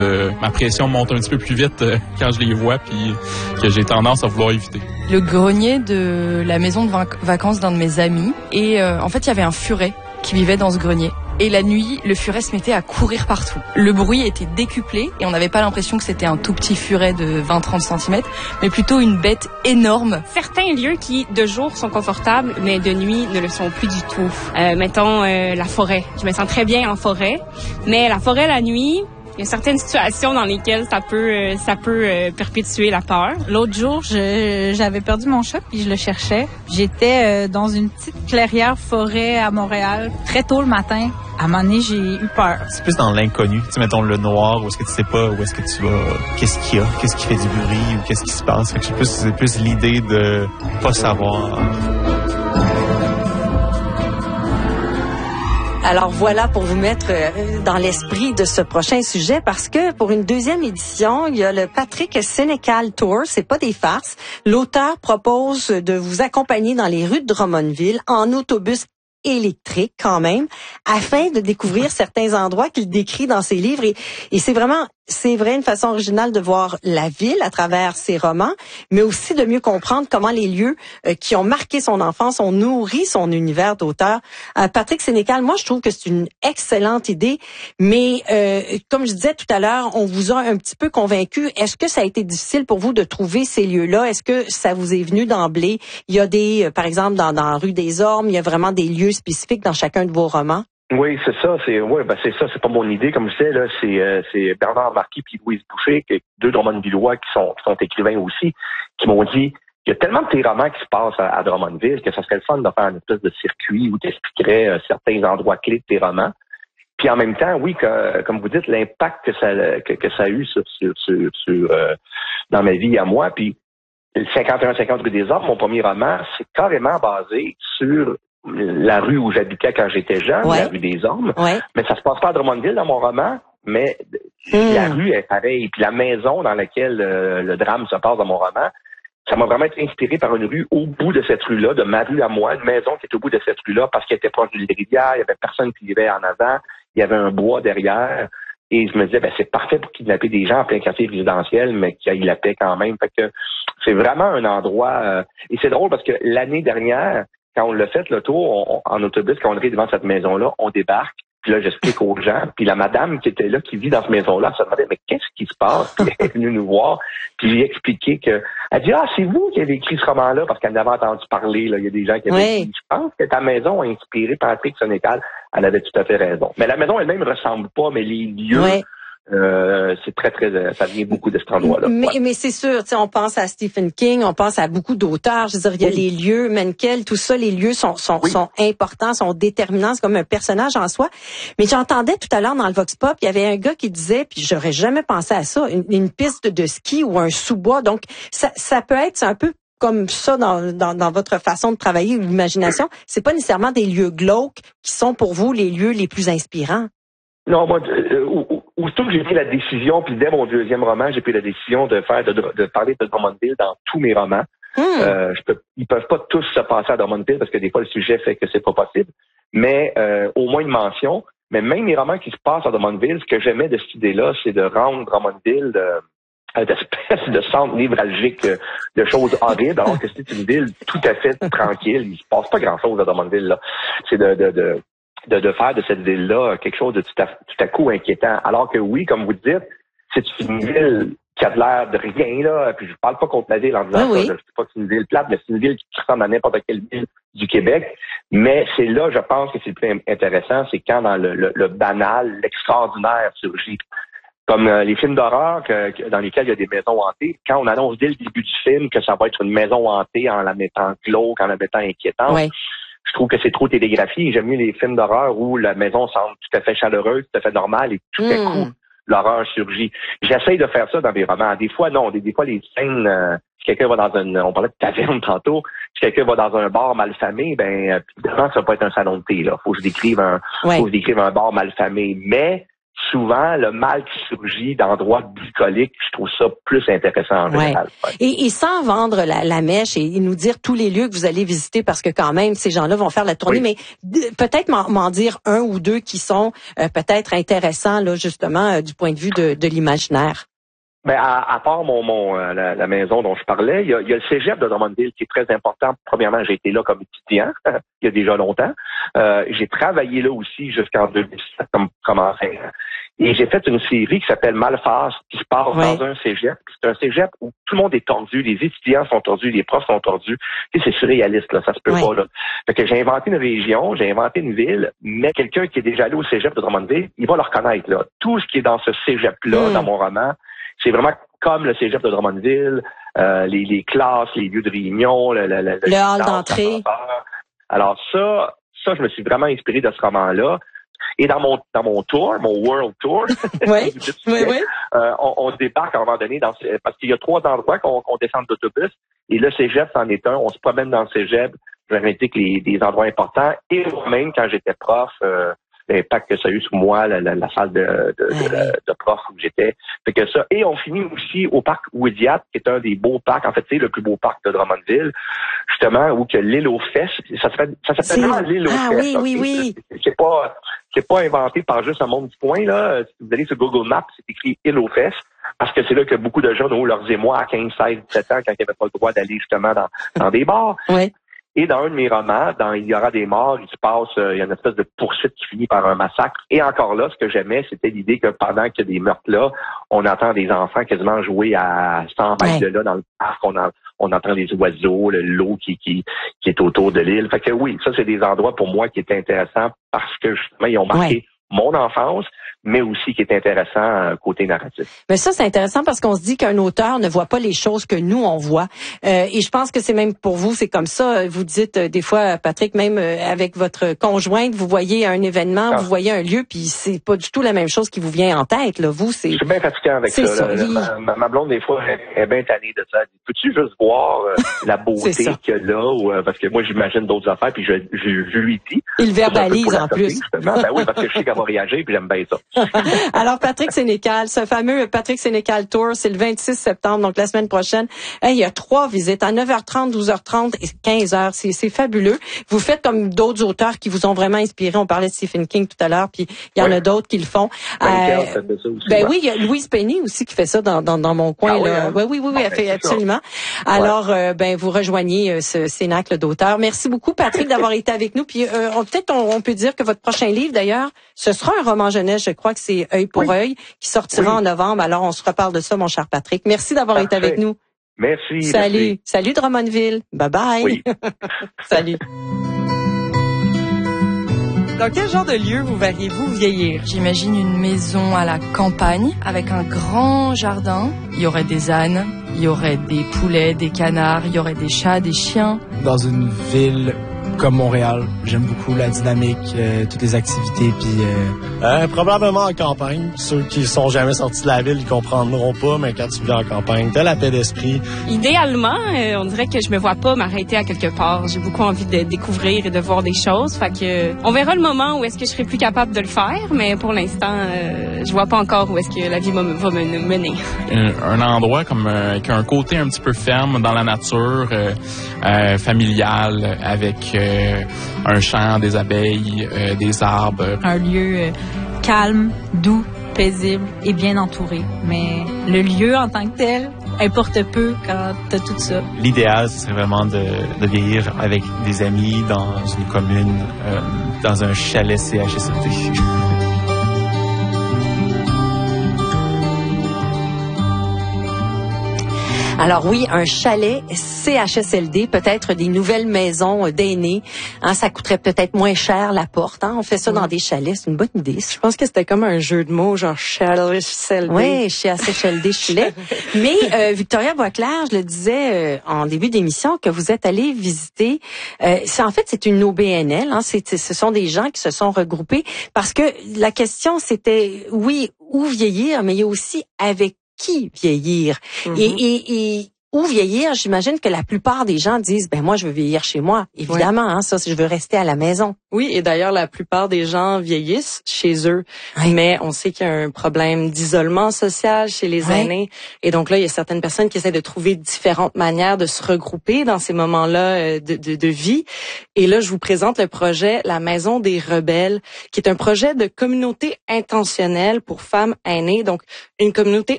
Ma pression monte un petit peu plus vite quand je les vois, puis que j'ai tendance à vouloir éviter. Le grenier de la maison de vacances d'un de mes amis. Et en fait, il y avait un furet qui vivait dans ce grenier. Et la nuit, le furet se mettait à courir partout. Le bruit était décuplé et on n'avait pas l'impression que c'était un tout petit furet de 20-30 cm, mais plutôt une bête énorme. Certains lieux qui, de jour, sont confortables, mais de nuit, ne le sont plus du tout. Mettons la forêt. Je me sens très bien en forêt, mais la forêt la nuit... Il y a certaines situations dans lesquelles ça peut perpétuer la peur. L'autre jour, j'avais perdu mon chat puis je le cherchais. J'étais dans une petite clairière forêt à Montréal très tôt le matin. À un moment donné, j'ai eu peur. C'est plus dans l'inconnu. Tu sais, mettons le noir, où est-ce que tu sais pas où est-ce que tu vas, qu'est-ce qu'il y a, qu'est-ce qui fait du bruit ou qu'est-ce qui se passe. Fait que c'est plus l'idée de pas savoir. Alors voilà pour vous mettre dans l'esprit de ce prochain sujet, parce que pour une deuxième édition, il y a le Patrick Sénécal Tour. C'est pas des farces. L'auteur propose de vous accompagner dans les rues de Drummondville en autobus électrique quand même, afin de découvrir certains endroits qu'il décrit dans ses livres. Et c'est vrai, une façon originale de voir la ville à travers ses romans, mais aussi de mieux comprendre comment les lieux qui ont marqué son enfance ont nourri son univers d'auteur. Patrick Sénécal, moi je trouve que c'est une excellente idée, mais comme je disais tout à l'heure, on vous a un petit peu convaincu. Est-ce que ça a été difficile pour vous de trouver ces lieux-là? Est-ce que ça vous est venu d'emblée? Il y a par exemple, dans la rue des Ormes, il y a vraiment des lieux spécifiques dans chacun de vos romans? Oui, c'est ça. C'est pas mon idée, comme je disais là. C'est Bernard Marquis puis Louise Boucher, deux Drummondvillois qui sont écrivains aussi, qui m'ont dit il y a tellement de tes romans qui se passent à Drummondville que ça serait le fun de faire une espèce de circuit où tu expliquerais certains endroits clés de tes romans. Puis en même temps, oui, comme vous dites, l'impact que ça a eu sur dans ma vie à moi. Puis 51-50 rue des Ormes, mon premier roman, c'est carrément basé sur la rue où j'habitais quand j'étais jeune, la rue des Ormes. Ouais. Mais ça se passe pas à Drummondville dans mon roman, mais la rue est pareille. Puis la maison dans laquelle le drame se passe dans mon roman, ça m'a vraiment été inspiré par une rue au bout de cette rue-là, de ma rue à moi, une maison qui est au bout de cette rue-là parce qu'elle était proche d'une rivière, il y avait personne qui vivait en avant, il y avait un bois derrière. Et je me disais, c'est parfait pour kidnapper des gens en plein quartier résidentiel, mais qu'il y ait la paix quand même. Fait que c'est vraiment un endroit... et c'est drôle parce que l'année dernière, quand on l'a fait, le tour, en autobus, quand on arrive devant cette maison-là, on débarque, puis là, j'explique aux gens, puis la madame qui était là, qui vit dans cette maison-là, se demandait, mais qu'est-ce qui se passe? Puis elle est venue nous voir, puis j'ai expliqué que... Elle dit, c'est vous qui avez écrit ce roman-là, parce qu'elle n'avait entendu parler, là, il y a des gens qui avaient dit, je pense que ta maison a inspiré Patrick Sénécal. Elle avait tout à fait raison. Mais la maison elle-même ne ressemble pas, mais les lieux... c'est très, très, ça vient beaucoup de cet endroit-là. Mais c'est sûr, on pense à Stephen King, on pense à beaucoup d'auteurs. Je veux dire, il y a les lieux, Menkel, tout ça, les lieux sont importants, sont déterminants, c'est comme un personnage en soi. Mais j'entendais tout à l'heure dans le Vox Pop, il y avait un gars qui disait, puis j'aurais jamais pensé à ça, une piste de ski ou un sous-bois. Donc, ça peut être, c'est un peu comme ça dans votre façon de travailler ou l'imagination. C'est pas nécessairement des lieux glauques qui sont pour vous les lieux les plus inspirants. Non, moi, aussitôt que j'ai pris la décision, puis dès mon deuxième roman, j'ai pris la décision de parler de Drummondville dans tous mes romans. Ils peuvent pas tous se passer à Drummondville parce que des fois le sujet fait que c'est pas possible. Mais au moins une mention. Mais même les romans qui se passent à Drummondville, ce que j'aimais de cette idée-là, c'est de rendre Drummondville d'espèce de centre névralgique de choses horribles, alors que c'est une ville tout à fait tranquille. Il se passe pas grand-chose à Drummondville, là. C'est de faire de cette ville-là quelque chose de tout à coup inquiétant. Alors que oui, comme vous dites, c'est une ville qui a de l'air de rien, là. Puis je parle pas contre la ville en disant ça. Je sais pas que c'est une ville plate, mais c'est une ville qui ressemble à n'importe quelle ville du Québec. Mais c'est là, je pense que c'est le plus intéressant, c'est quand dans le banal, l'extraordinaire surgit. Comme les films d'horreur dans lesquels il y a des maisons hantées, quand on annonce dès le début du film que ça va être une maison hantée en la mettant glauque, en la mettant inquiétante, je trouve que c'est trop télégraphié. J'aime mieux les films d'horreur où la maison semble tout à fait chaleureuse, tout à fait normale, et tout à coup, l'horreur surgit. J'essaye de faire ça dans mes romans. Des fois, non. Des fois, les scènes, si quelqu'un va dans on parlait de taverne tantôt, si quelqu'un va dans un bar malfamé, évidemment, ça va pas être un salon de thé, là. Faut que je décrive un bar malfamé. Mais, souvent, le mal qui surgit d'endroits bucoliques, je trouve ça plus intéressant en général. Ouais. Et sans vendre la mèche et nous dire tous les lieux que vous allez visiter, parce que quand même, ces gens-là vont faire la tournée, mais peut-être m'en dire un ou deux qui sont peut-être intéressants, là, justement, du point de vue de l'imaginaire. Ben, à part la maison dont je parlais, il y a le cégep de Drummondville qui est très important. Premièrement, j'ai été là comme étudiant il y a déjà longtemps. J'ai travaillé là aussi jusqu'en 2007 comme enseignant. Et j'ai fait une série qui s'appelle Malphas, qui se passe dans un cégep. C'est un cégep où tout le monde est tordu, les étudiants sont tordus, les profs sont tordus. Tu sais, c'est surréaliste, là, ça se peut pas, là. Fait que j'ai inventé une région, j'ai inventé une ville, mais quelqu'un qui est déjà allé au cégep de Drummondville, il va le reconnaître, là. Tout ce qui est dans ce cégep-là, dans mon roman, c'est vraiment comme le cégep de Drummondville, les classes, les lieux de réunion, le hall d'entrée. Alors ça, je me suis vraiment inspiré de ce roman-là. Et dans mon tour, mon World Tour, on débarque à un moment donné parce qu'il y a 3 endroits qu'on descend d'autobus. Et le cégep, c'en est un. On se promène dans le cégep. Je vais indiquer des endroits importants. Et moi-même, quand j'étais prof, l'impact que ça a eu sur moi, la salle de prof où j'étais. Fait que ça. Et on finit aussi au parc Woodyat, qui est un des beaux parcs. En fait, c'est le plus beau parc de Drummondville, justement, où que l'île aux fesses. Ça s'appelle vraiment l'île aux fesses. Oui. C'est pas inventé par juste un monde du coin, là. Si vous allez sur Google Maps, c'est écrit île aux fesses. Parce que c'est là que beaucoup de jeunes ont eu leurs émois à 15, 16, 17 ans quand ils n'avaient pas le droit d'aller justement dans des bars. Oui. Et dans un de mes romans, dans Il y aura des morts, il y a une espèce de poursuite qui finit par un massacre. Et encore là, ce que j'aimais, c'était l'idée que pendant qu'il y a des meurtres là, on entend des enfants quasiment jouer à 100 mètres de là dans le parc. On entend des oiseaux, l'eau qui est autour de l'île. Fait que oui, ça c'est des endroits pour moi qui étaient intéressants parce que justement, ils ont marqué mon enfance, mais aussi qui est intéressant côté narratif. Mais ça, c'est intéressant parce qu'on se dit qu'un auteur ne voit pas les choses que nous, on voit. Et je pense que c'est même pour vous, c'est comme ça. Vous dites des fois, Patrick, même avec votre conjointe, vous voyez un événement, vous voyez un lieu, puis c'est pas du tout la même chose qui vous vient en tête. Là. Vous, c'est... Je suis bien fatiguant avec ça. Ma blonde, des fois, est bien tannée de ça. Peux-tu juste voir la beauté qu'il y a là? Parce que moi, j'imagine d'autres affaires, puis je lui dis. Il verbalise en plus. Ben oui, parce que je sais qu'elle va réagir, puis j'aime bien ça. Alors, Patrick Sénécal, ce fameux Patrick Sénécal Tour, c'est le 26 septembre, donc la semaine prochaine. Il y a 3 visites à 9h30, 12h30 et 15h. C'est fabuleux. Vous faites comme d'autres auteurs qui vous ont vraiment inspiré. On parlait de Stephen King tout à l'heure, puis il y en a d'autres qui le font. Oui, il y a Louise Penny aussi qui fait ça dans mon coin. Oui, elle fait absolument. Alors, vous rejoignez ce cénacle d'auteurs. Merci beaucoup, Patrick, d'avoir été avec nous. Puis peut-être on peut dire que votre prochain livre, d'ailleurs, ce sera un roman jeunesse. Je crois que c'est Œil pour œil qui sortira en novembre. Alors, on se reparle de ça, mon cher Patrick. Merci d'avoir été avec nous. Merci. Salut Drummondville. Bye bye. Oui. Salut. Dans quel genre de lieu vous verriez-vous vieillir? J'imagine une maison à la campagne avec un grand jardin. Il y aurait des ânes, il y aurait des poulets, des canards, il y aurait des chats, des chiens. Dans une ville comme Montréal, j'aime beaucoup la dynamique, toutes les activités, puis probablement en campagne. Ceux qui sont jamais sortis de la ville, ils comprendront pas, mais quand tu vis en campagne, t'as la paix d'esprit. Idéalement, on dirait que je me vois pas m'arrêter à quelque part. J'ai beaucoup envie de découvrir et de voir des choses. Fait que on verra le moment où est-ce que je serai plus capable de le faire, mais pour l'instant, je vois pas encore où est-ce que la vie va me mener. Un endroit comme avec un côté un petit peu ferme dans la nature, familial, avec un champ, des abeilles, des arbres. Un lieu calme, doux, paisible et bien entouré. Mais le lieu en tant que tel importe peu quand t'as tout ça. L'idéal, ce serait vraiment de vieillir avec des amis dans une commune, dans un chalet CHSLD. Alors oui, un chalet CHSLD, peut-être des nouvelles maisons d'aînés. Ça coûterait peut-être moins cher la porte. On fait ça dans des chalets, c'est une bonne idée. Je pense que c'était comme un jeu de mots, genre CHSLD. Oui, CHSLD chalet. Mais Victoria Boisclair, je le disais en début d'émission, que vous êtes allée visiter. C'est une OBNL. Ce sont des gens qui se sont regroupés parce que la question c'était, oui, où vieillir, mais il y a aussi avec qui vieillir. Et ou vieillir, j'imagine que la plupart des gens disent, ben moi, je veux vieillir chez moi. Évidemment, hein, ça, je veux rester à la maison. Oui, et d'ailleurs, la plupart des gens vieillissent chez eux, mais on sait qu'il y a un problème d'isolement social chez les aînés. Et donc là, il y a certaines personnes qui essaient de trouver différentes manières de se regrouper dans ces moments-là de vie. Et là, je vous présente le projet La Maison des Rebelles, qui est un projet de communauté intentionnelle pour femmes aînées. Donc, une communauté